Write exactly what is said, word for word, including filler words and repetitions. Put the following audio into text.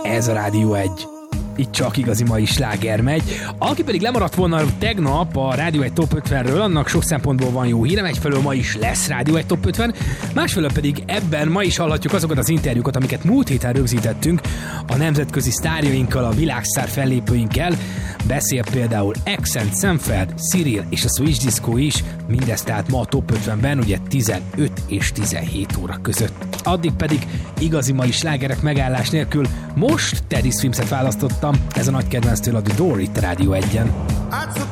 ez a Rádió egy. Itt csak igazi mai sláger megy. Aki pedig lemaradt volna tegnap a Rádió egy Top ötvenről, annak sok szempontból van jó hírem. Egyfelől ma is lesz Rádió egy Top ötven, másfelől pedig ebben ma is hallhatjuk azokat az interjúkat, amiket múlt héten rögzítettünk a nemzetközi sztárjainkkal, a világsztár fellépőinkkel. Beszél például Accent, Sanford, Cyril és a Switch Disco is, mindezt tehát ma a Top ötvenben, ugye tizenöt és tizenhét óra között. Addig pedig igazi mai slágerek megállás nélkül most Teddy Swims-et választottam, ez a nagy kedvenc tőle a The Door itt Rádió egyen.